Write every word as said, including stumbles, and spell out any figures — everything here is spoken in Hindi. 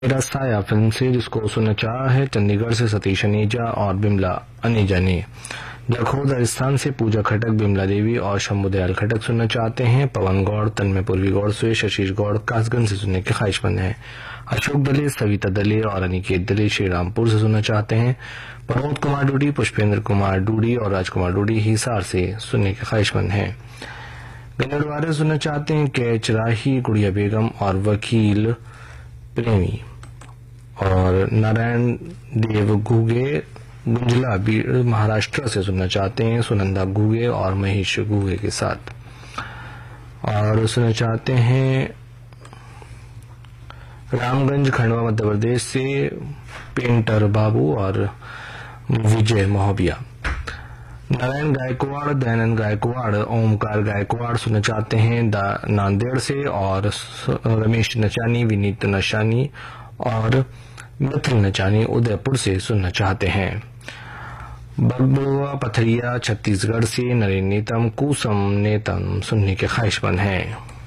मेरा साया फिल्म से जिसको सुनना चाहा है चंडीगढ़ से सतीश अनेजा और बिमला अनेजा ने। जखौद राजस्थान से पूजा खटक, बिमला देवी और शंभुदयाल खटक सुनना चाहते हैं। पवन गौड़, तन्मय पूर्वी गौड़, सुरेश आशीष गौड़ कासगंज से सुनने के ख्वाहिशमंद हैं। अशोक दले, सविता दले और अनिकेत दले श्रीरामपुर से सुनना चाहते हैं। प्रमोद कुमार डूडी, पुष्पेंद्र कुमार डूडी और राजकुमार डूडी हिसार से सुनने के ख्वाहिशमंद हैं। गन्नड़वारे सुनना चाहते हैं कैच राही, गुड़िया बेगम और वकील प्रेमी। और नारायण देव घूगे गुंजला बीड़ महाराष्ट्र से सुनना चाहते हैं सुनंदा घूगे और महेश घूगे के साथ। और सुनना चाहते हैं रामगंज खंडवा मध्य प्रदेश से पेंटर बाबू और विजय महोबिया। नारायण गायकवाड़, दयानंद गायकवाड़, ओमकार गायकवाड़ सुनना चाहते हैं नांदेड़ से। और रमेश नचानी, विनीत नचानी और मिथिल नचानी उदयपुर से सुनना चाहते हैं। बगबुआ पथरिया छत्तीसगढ़ से नरेंद्र नेतम, कुसम नेतम सुनने के ख्वाहिशमंद हैं।